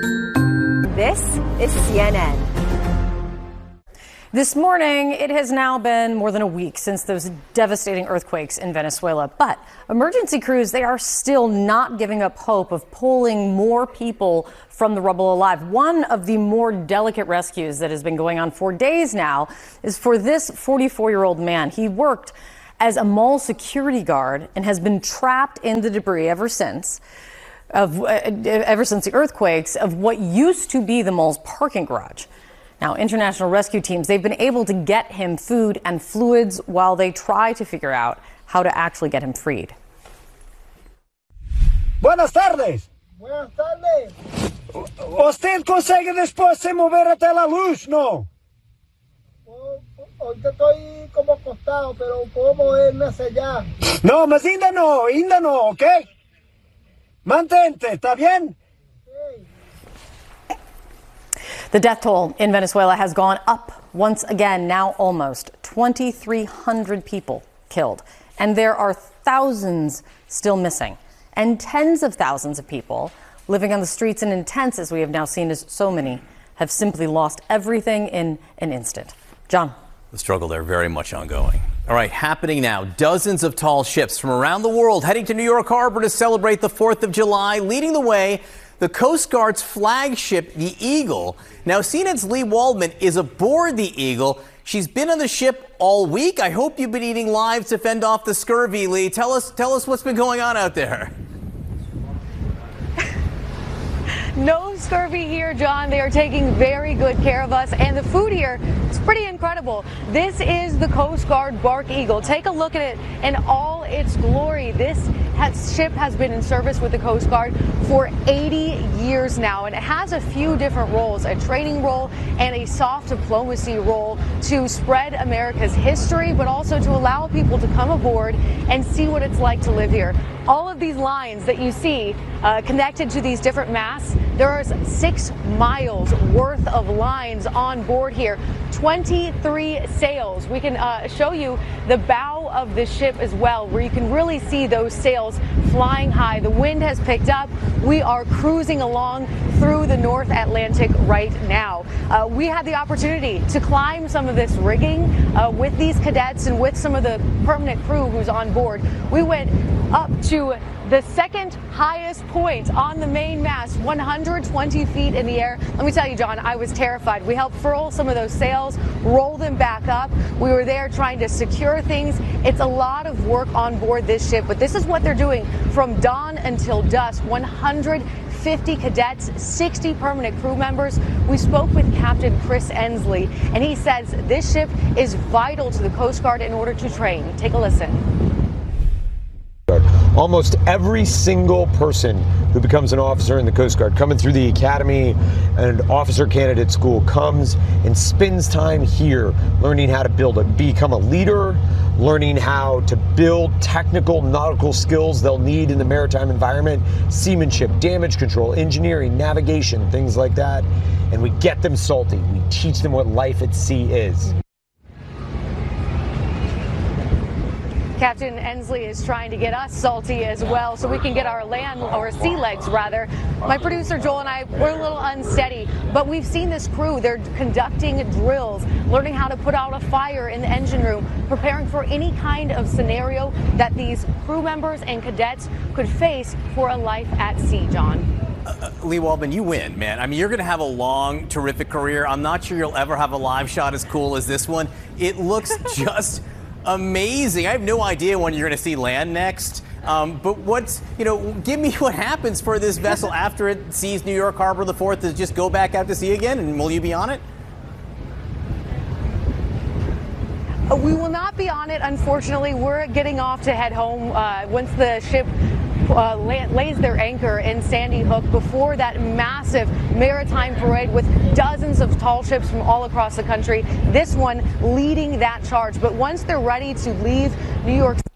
This is CNN. This morning, it has now been more than a week since those devastating earthquakes in Venezuela. But emergency crews, they are still not giving up hope of pulling more people from the rubble alive. One of the more delicate rescues that has been going on for days now is for this 44-year-old man. He worked as a mall security guard and has been trapped in the debris ever since the earthquakes of what used to be the mall's parking garage. Now, international rescue teams, they've been able to get him food and fluids while they try to figure out how to actually get him freed. Buenas tardes. Buenas tardes. ¿Usted consegue después de mover hasta la luz, no? Ahorita estoy como acostado, pero puedo moverme hacia allá. No, mas ainda no, ¿ok? Mantente, ¿está bien? The death toll in Venezuela has gone up once again, now almost 2,300 people killed. And there are thousands still missing, and tens of thousands of people living on the streets and in tents, as we have now seen, as so many have simply lost everything in an instant. John. The struggle there very much ongoing. All right, happening now. Dozens of tall ships from around the world heading to New York Harbor to celebrate the 4th of July, leading the way. The Coast Guard's flagship, the Eagle. Now, CNN's Lee Waldman is aboard the Eagle. She's been on the ship all week. I hope you've been eating live to fend off the scurvy, Lee. Tell us what's been going on out there. No scurvy here, John. They are taking very good care of us, and the food here is pretty incredible. This is the Coast Guard Bark Eagle. Take a look at it in all its glory. This ship has been in service with the Coast Guard for 80 years now, and it has a few different roles, a training role and a soft diplomacy role to spread America's history, but also to allow people to come aboard and see what it's like to live here. All of these lines that you see connected to these different masts, there are 6 miles worth of lines on board here, 23 sails. We can show you the bow of the ship as well, where you can really see those sails flying high. The wind has picked up. We are cruising along through the North Atlantic right now. We had the opportunity to climb some of this rigging with these cadets and with some of the permanent crew who's on board. We went up to the second highest point on the main mast, 120 feet in the air. Let me tell you, John, I was terrified. We helped furl some of those sails, roll them back up. We were there trying to secure things. It's a lot of work on board this ship, but this is what they're doing from dawn until dusk. 150 cadets, 60 permanent crew members. We spoke with Captain Chris Ensley, and he says this ship is vital to the Coast Guard in order to train. Take a listen. Almost every single person who becomes an officer in the Coast Guard coming through the academy and officer candidate school comes and spends time here learning how to become a leader, learning how to build technical nautical skills they'll need in the maritime environment, seamanship, damage control, engineering, navigation, things like that. And we get them salty. We teach them what life at sea is. Captain Ensley is trying to get us salty as well so we can get our sea legs rather. My producer Joel and I, we're a little unsteady, but we've seen this crew. They're conducting drills, learning how to put out a fire in the engine room, preparing for any kind of scenario that these crew members and cadets could face for a life at sea, John. Lee Waldman, you win, man. I mean, you're going to have a long, terrific career. I'm not sure you'll ever have a live shot as cool as this one. It looks just amazing. I have no idea when you're going to see land next. But give me what happens for this vessel after it sees New York Harbor the 4th. Does it just go back out to sea again, and will you be on it? We will not be on it, unfortunately. We're getting off to head home once the ship lays their anchor in Sandy Hook before that massive maritime parade with dozens of tall ships from all across the country. This one leading that charge. But once they're ready to leave New York City,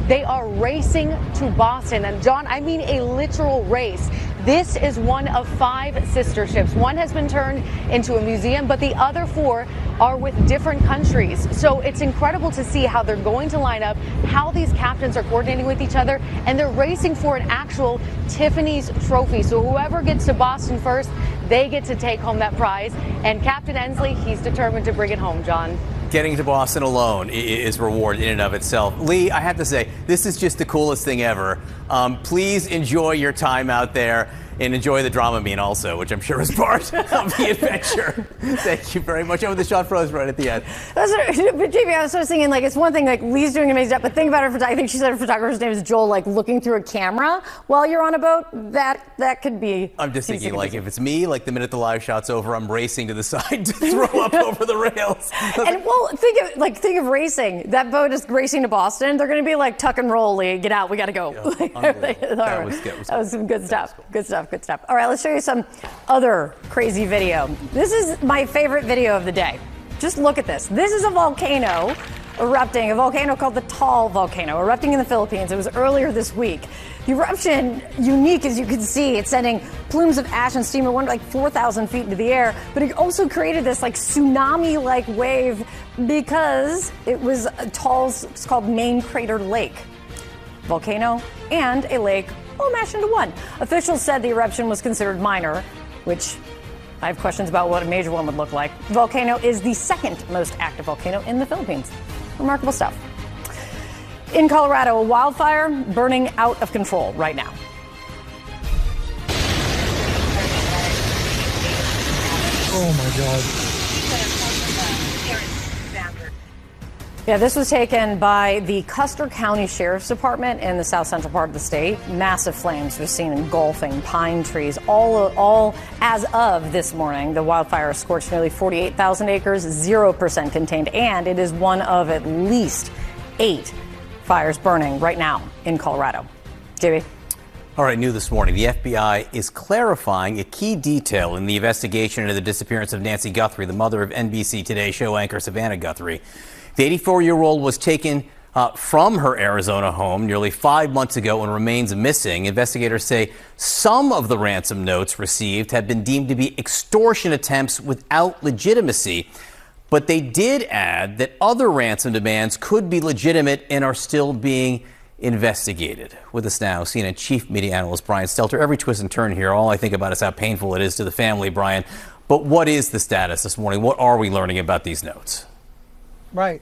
They are racing to Boston. And John, I mean a literal race. This is one of 5 sister ships. One has been turned into a museum, but the other 4 are with different countries. So it's incredible to see how they're going to line up, how these captains are coordinating with each other, and they're racing for an actual Tiffany's trophy. So whoever gets to Boston first, they get to take home that prize. And Captain Ensley, he's determined to bring it home, John. Getting to Boston alone is reward in and of itself. Lee, I have to say, this is just the coolest thing ever. Please enjoy your time out there and enjoy the Dramamine also, which I'm sure is part of the adventure. Thank you very much. Oh, the shot froze right at the end. But JB, I was sort of thinking, like, it's one thing, like, Lee's doing an amazing job, but think about her. I think she said her photographer's name is Joel, like, looking through a camera while you're on a boat. That could be. I'm just thinking, like, if it's me, like, the minute the live shot's over, I'm racing to the side to throw up over the rails. And well, think of racing. That boat is racing to Boston. They're going to be like, tuck and roll, Lee. Get out. We got to go. Yeah, that was some good stuff. Cool. Good stuff. Good stuff. All right, let's show you some other crazy video. This is my favorite video of the day. Just look at this. This is a volcano erupting, a volcano called the Taal volcano, erupting in the Philippines. It was earlier this week. The eruption, unique as you can see, it's sending plumes of ash and steam. It went like 4,000 feet into the air, but it also created this like tsunami-like wave because it was Taal's, it's called Main Crater Lake. Volcano and a lake all mashed into one. Officials said the eruption was considered minor, which I have questions about what a major one would look like. The volcano is the second most active volcano in the Philippines. Remarkable stuff. In Colorado, a wildfire burning out of control right now. Oh my God. Yeah, this was taken by the Custer County Sheriff's Department in the south central part of the state. Massive flames were seen engulfing pine trees. All as of this morning, the wildfire scorched nearly 48,000 acres, 0% contained, and it is one of at least 8 fires burning right now in Colorado. JB. All right, new this morning, the FBI is clarifying a key detail in the investigation into the disappearance of Nancy Guthrie, the mother of NBC Today show anchor Savannah Guthrie. The 84-year-old was taken from her Arizona home nearly 5 months ago and remains missing. Investigators say some of the ransom notes received have been deemed to be extortion attempts without legitimacy. But they did add that other ransom demands could be legitimate and are still being investigated. With us now, CNN Chief Media Analyst Brian Stelter. Every twist and turn here, all I think about is how painful it is to the family, Brian. But what is the status this morning? What are we learning about these notes? Right.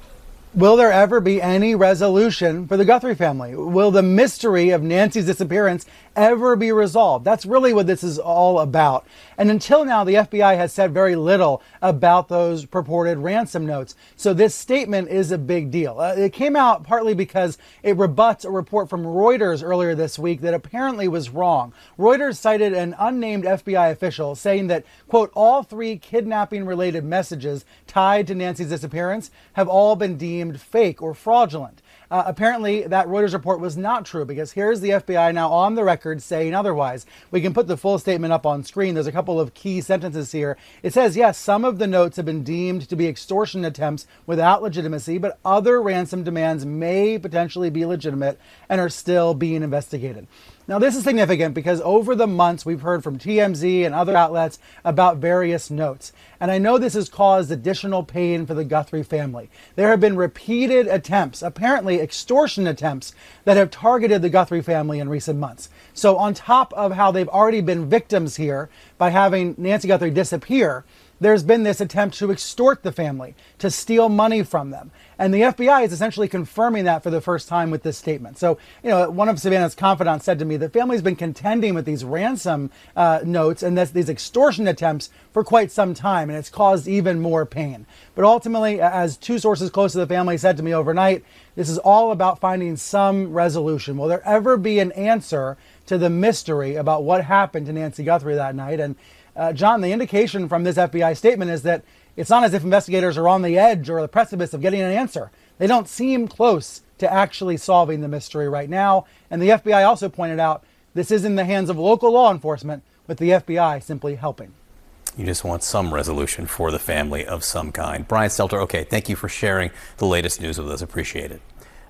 Will there ever be any resolution for the Guthrie family? Will the mystery of Nancy's disappearance ever be resolved? That's really what this is all about. And until now, the FBI has said very little about those purported ransom notes. So this statement is a big deal. It came out partly because it rebuts a report from Reuters earlier this week that apparently was wrong. Reuters cited an unnamed FBI official saying that, quote, all 3 kidnapping-related messages tied to Nancy's disappearance have all been deemed fake or fraudulent. Apparently, that Reuters report was not true because here's the FBI now on the record saying otherwise. We can put the full statement up on screen. There's a couple of key sentences here. It says, yes, some of the notes have been deemed to be extortion attempts without legitimacy, but other ransom demands may potentially be legitimate and are still being investigated. Now, this is significant because over the months we've heard from TMZ and other outlets about various notes. And I know this has caused additional pain for the Guthrie family. There have been repeated attempts, apparently extortion attempts, that have targeted the Guthrie family in recent months. So on top of how they've already been victims here by having Nancy Guthrie disappear, there's been this attempt to extort the family, to steal money from them. And the FBI is essentially confirming that for the first time with this statement. So, one of Savannah's confidants said to me, the family's been contending with these ransom notes and these extortion attempts for quite some time, and it's caused even more pain. But ultimately, as 2 sources close to the family said to me overnight, this is all about finding some resolution. Will there ever be an answer to the mystery about what happened to Nancy Guthrie that night? And John, the indication from this FBI statement is that it's not as if investigators are on the edge or the precipice of getting an answer. They don't seem close to actually solving the mystery right now. And the FBI also pointed out this is in the hands of local law enforcement, with the FBI simply helping. You just want some resolution for the family of some kind. Brian Stelter, okay, thank you for sharing the latest news with us. Appreciate it.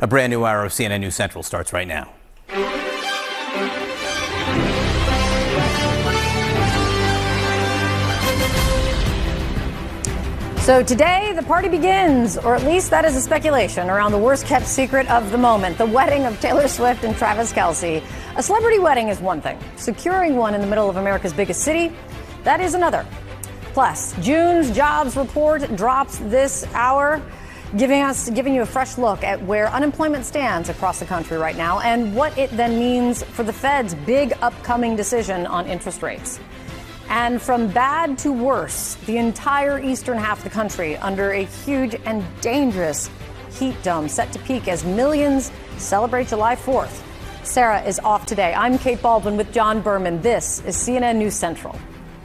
A brand new hour of CNN News Central starts right now. So today, the party begins, or at least that is a speculation around the worst-kept secret of the moment, the wedding of Taylor Swift and Travis Kelce. A celebrity wedding is one thing. Securing one in the middle of America's biggest city, that is another. Plus, June's jobs report drops this hour, giving you a fresh look at where unemployment stands across the country right now and what it then means for the Fed's big upcoming decision on interest rates. And from bad to worse, the entire eastern half of the country under a huge and dangerous heat dome set to peak as millions celebrate July 4th. Sarah is off today. I'm Kate Baldwin with John Berman. This is CNN News Central.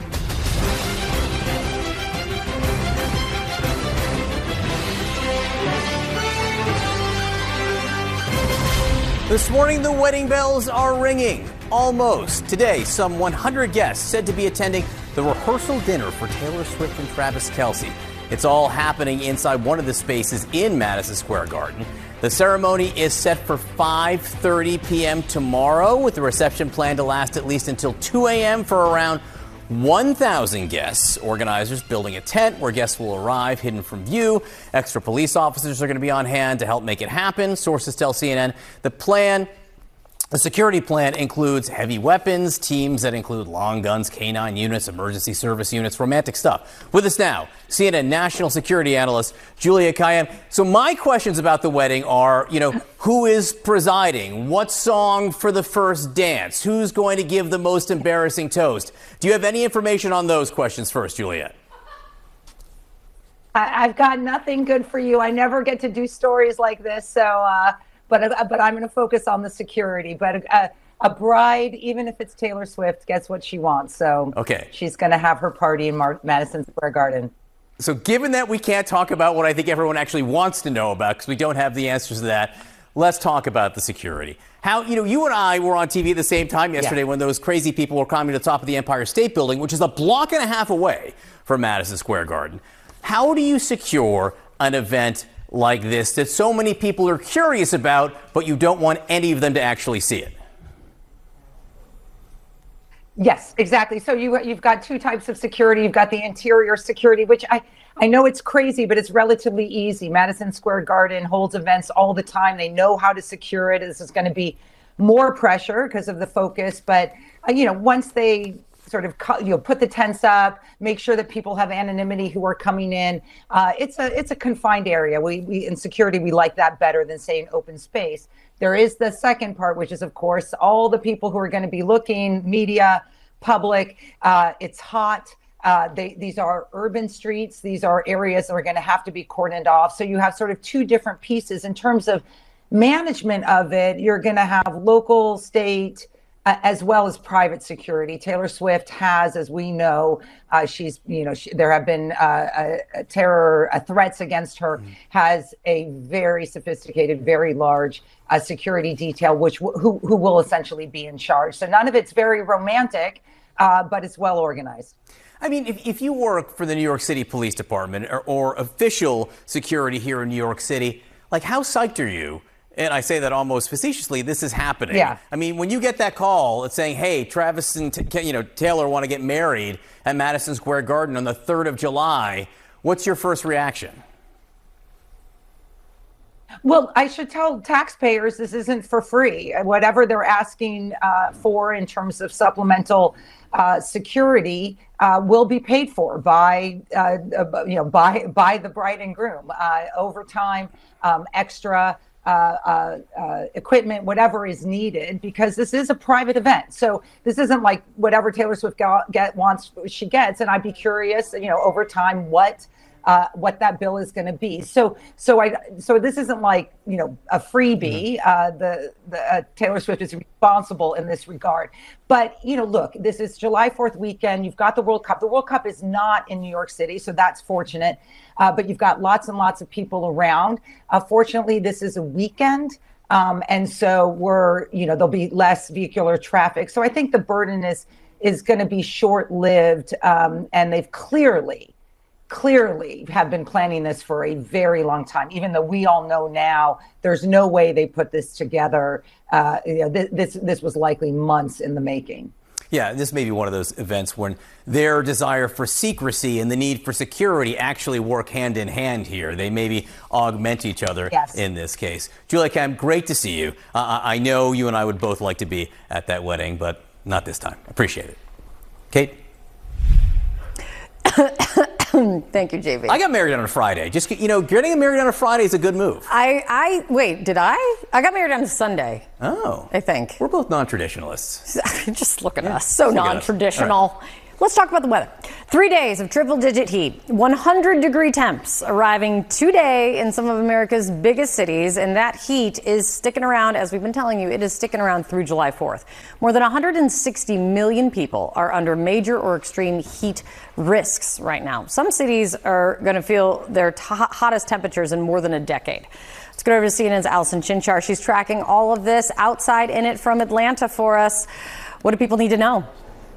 This morning, the wedding bells are ringing. Almost. Today, some 100 guests said to be attending the rehearsal dinner for Taylor Swift and Travis Kelce. It's all happening inside one of the spaces in Madison Square Garden. The ceremony is set for 5:30 p.m. tomorrow, with the reception planned to last at least until 2 a.m. for around 1,000 guests. Organizers building a tent where guests will arrive hidden from view. Extra police officers are going to be on hand to help make it happen. Sources tell CNN the security plan includes heavy weapons, teams that include long guns, K-9 units, emergency service units, romantic stuff. With us now, CNN national security analyst Julia Kayyem. So my questions about the wedding are, who is presiding? What song for the first dance? Who's going to give the most embarrassing toast? Do you have any information on those questions first, Juliet? I've got nothing good for you. I never get to do stories like this, so... But I'm going to focus on the security. But a bride, even if it's Taylor Swift, gets what she wants. So she's going to have her party in Madison Square Garden. So given that we can't talk about what I think everyone actually wants to know about, because we don't have the answers to that, let's talk about the security. How, you and I were on TV at the same time yesterday when those crazy people were climbing to the top of the Empire State Building, which is a block and a half away from Madison Square Garden. How do you secure an event like this that so many people are curious about, but you don't want any of them to actually see it? Yes, exactly. So you've got two types of security. You've got the interior security, which I know it's crazy, but it's relatively easy. Madison Square Garden holds events all the time. They know how to secure it. This is going to be more pressure because of the focus. But, once they sort of put the tents up, make sure that people have anonymity who are coming in. It's a confined area. We in security, we like that better than saying open space. There is the second part, which is, of course, all the people who are going to be looking, media, public. It's hot. These are urban streets. These are areas that are going to have to be cordoned off. So you have sort of two different pieces in terms of management of it. You're going to have local, state, as well as private security. Taylor Swift has, as we know, there have been terror threats against her, has a very sophisticated, very large security detail, who will essentially be in charge. So none of it's very romantic, but it's well organized. I mean, if you work for the New York City Police Department or official security here in New York City, like, how psyched are you? And I say that almost facetiously, this is happening. Yeah. I mean, when you get that call, it's saying, hey, Travis and Taylor want to get married at Madison Square Garden on the 3rd of July. What's your first reaction? Well, I should tell taxpayers this isn't for free. Whatever they're asking for in terms of supplemental security will be paid for by the bride and groom. Overtime, extra equipment, whatever is needed, because this is a private event. So this isn't like whatever Taylor Swift wants, she gets. And I'd be curious, over time, what that bill is going to be. So this isn't like, a freebie. The Taylor Swift is responsible in this regard. But, look, this is July 4th weekend. You've got the World Cup. The World Cup is not in New York City, so that's fortunate. But you've got lots and lots of people around. Fortunately, this is a weekend. And so there'll be less vehicular traffic. So I think the burden is going to be short-lived. And they've clearly clearly have been planning this for a very long time, even though we all know now there's no way they put this together. This was likely months in the making. Yeah, this may be one of those events when their desire for secrecy and the need for security actually work hand in hand here. They maybe augment each other in this case. Julia Kam, great to see you. I know you and I would both like to be at that wedding, but not this time. Appreciate it. Kate? Thank you, JV. I got married on a Friday. Just, getting married on a Friday is a good move. Wait, did I? I got married on a Sunday. Oh. I think. We're both non-traditionalists. Just look at us. So non-traditional. Let's talk about the weather. 3 days of triple-digit heat, 100-degree temps arriving today in some of America's biggest cities, and that heat is sticking around, as we've been telling you, it is sticking around through July 4th. More than 160 million people are under major or extreme heat risks right now. Some cities are going to feel their hottest temperatures in more than a decade. Let's go over to CNN's Allison Chinchar. She's tracking all of this outside in it from Atlanta for us. What do people need to know?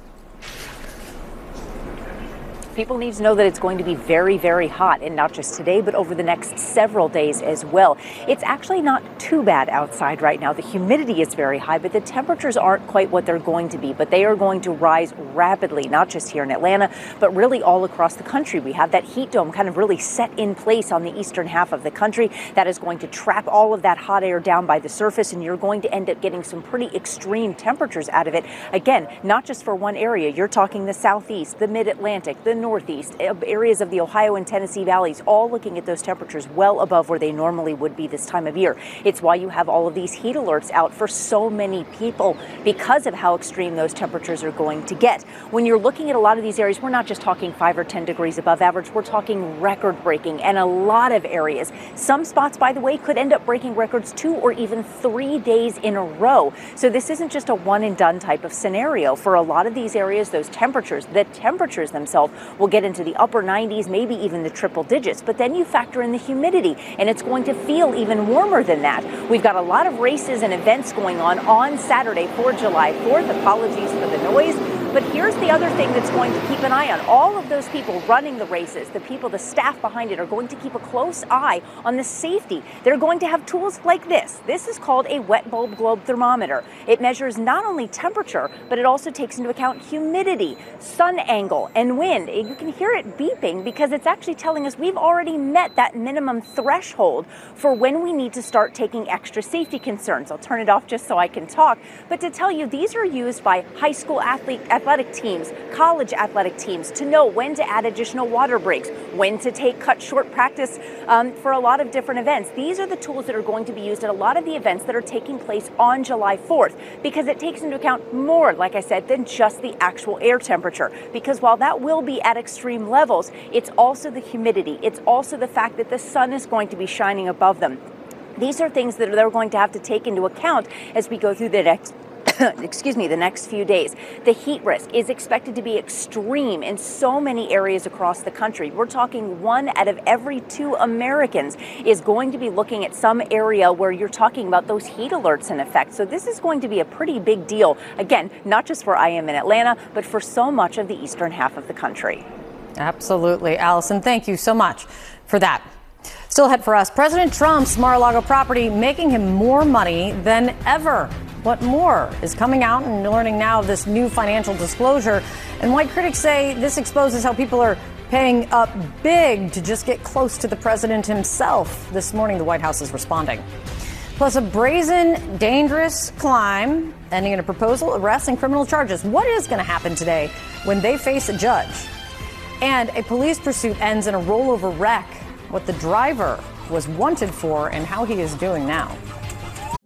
People need to know that it's going to be very, very hot, and not just today, but over the next several days as well. It's actually not too bad outside right now. The humidity is very high, but the temperatures aren't quite what they're going to be, but they are going to rise rapidly, not just here in Atlanta, but really all across the country. We have that heat dome kind of really set in place on the eastern half of the country. That is going to trap all of that hot air down by the surface, and you're going to end up getting some pretty extreme temperatures out of it. Again, not just for one area. You're talking the southeast, the mid-Atlantic, the northeast, areas of the Ohio and Tennessee valleys, all looking at those temperatures well above where they normally would be this time of year. It's why you have all of these heat alerts out for so many people because of how extreme those temperatures are going to get. When you're looking at a lot of these areas, we're not just talking 5 or 10 degrees above average, we're talking record breaking and a lot of areas. Some spots, by the way, could end up breaking records 2 or even 3 days in a row. So this isn't just a one and done type of scenario. For a lot of these areas, those temperatures, the temperatures themselves will get into the upper 90s, maybe even the triple digits. But then you factor in the humidity, and it's going to feel even warmer than that. We've got a lot of races and events going on Saturday for July 4th. Apologies for the noise. But here's the other thing that's going to keep an eye on. All of those people running the races, the people, the staff behind it, are going to keep a close eye on the safety. They're going to have tools like this. This is called a wet bulb globe thermometer. It measures not only temperature, but it also takes into account humidity, sun angle, and wind. You can hear it beeping because it's actually telling us we've already met that minimum threshold for when we need to start taking extra safety concerns. I'll turn it off just so I can talk. But to tell you, these are used by high school athletic teams, college athletic teams, to know when to add additional water breaks, when to take cut short practice for a lot of different events. These are the tools that are going to be used at a lot of the events that are taking place on July 4th, because it takes into account more, like I said, than just the actual air temperature. Because while that will be at extreme levels, it's also the humidity. It's also the fact that the sun is going to be shining above them. These are things that they're going to have to take into account as we go through the next the next few days. The heat risk is expected to be extreme in so many areas across the country. We're talking 1 out of every 2 Americans is going to be looking at some area where you're talking about those heat alerts in effect. So this is going to be a pretty big deal. Again, not just for IM in Atlanta, but for so much of the eastern half of the country. Absolutely. Allison, thank you so much for that. Still ahead for us, President Trump's Mar-a-Lago property making him more money than ever. What more is coming out and learning now of this new financial disclosure, and why critics say this exposes how people are paying up big to just get close to the president himself. This morning, the White House is responding. Plus, a brazen, dangerous climb ending in a proposal, arrests, and criminal charges. What is going to happen today when they face a judge? And a police pursuit ends in a rollover wreck. What the driver was wanted for and how he is doing now.